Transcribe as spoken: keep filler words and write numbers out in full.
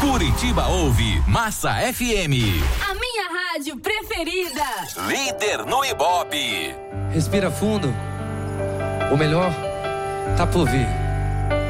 Curitiba ouve Massa F M. A minha rádio preferida. Líder no Ibope. Respira fundo. O melhor tá por vir.